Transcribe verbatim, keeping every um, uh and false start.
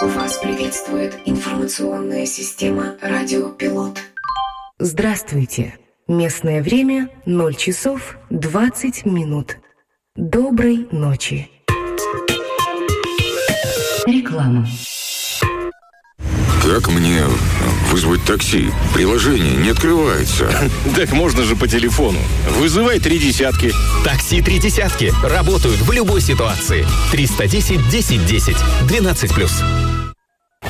Вас приветствует информационная система «Радио Пилот». Здравствуйте. Местное время ноль часов двадцать минут. Доброй ночи. Реклама. Как мне вызвать такси? Приложение не открывается. Так можно же по телефону. Вызывай три десятки. Такси три десятки. Работают в любой ситуации. триста десять десять десять. двенадцать плюс.